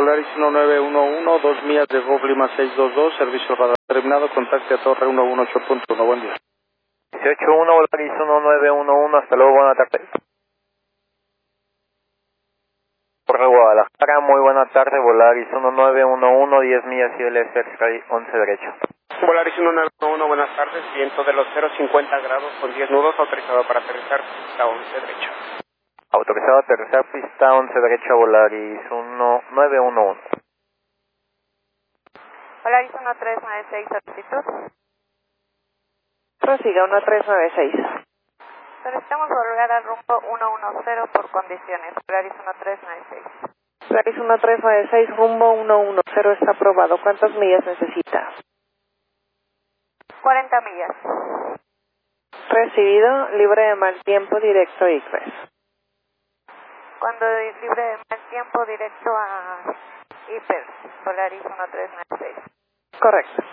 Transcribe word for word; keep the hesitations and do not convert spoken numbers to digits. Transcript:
Volaris uno nueve uno uno, dos millas de Golf Lima seis dos dos, servicio radar terminado, contacte a Torre uno uno ocho punto uno, buen día. dieciocho uno, Volaris uno nueve uno uno, hasta luego, buena tarde. Torre Guadalajara, muy buena tarde, Volaris uno nueve uno uno, diez millas I L S Sky once derecho. Volaris uno nueve uno uno, buenas tardes, viento de los cero cincuenta grados con diez nudos, autorizado para aterrizar, pista once derecho. Autorizado a aterrizar, pista once derecho, Volaris uno nueve uno uno. Volaris uno tres nueve seis, altitud. Prosiga uno tres nueve seis. Solicitamos volver al rumbo uno uno cero por condiciones. Volaris uno tres nueve seis. Volaris uno tres nueve seis, rumbo uno uno cero está aprobado. ¿Cuántas millas necesita? cuarenta millas. Recibido, libre de mal tiempo, directo I C R E S. Cuando libre de mal tiempo, directo a Hiper. Volaris uno tres nueve seis. Correcto.